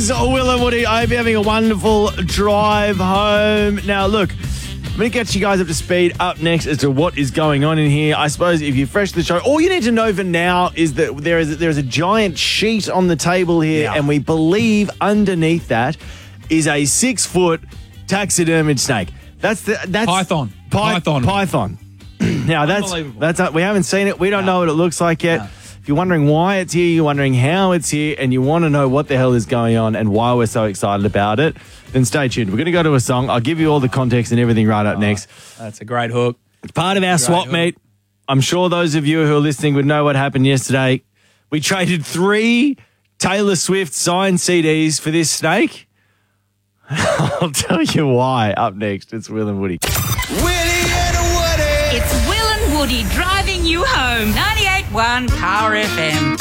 is Will and Woody. I hope you're having a wonderful drive home. Now, look, I'm going to get you guys up to speed up next as to what is going on in here. I suppose if you're fresh to the show, all you need to know for now is that there is a giant sheet on the table here, and we believe underneath that is a 6-foot taxidermied snake. That's Python. Python. Now that's we haven't seen it. We don't know what it looks like yet. No. If you're wondering why it's here, you're wondering how it's here, and you want to know what the hell is going on and why we're so excited about it, then stay tuned. We're going to go to a song. I'll give you all the context and everything right up next. That's a great hook. It's part of our swap meet. I'm sure those of you who are listening would know what happened yesterday. We traded 3 Taylor Swift signed CDs for this snake. I'll tell you why up next. It's Will and Woody. It's Will and Woody driving you home. 98.1 Power FM.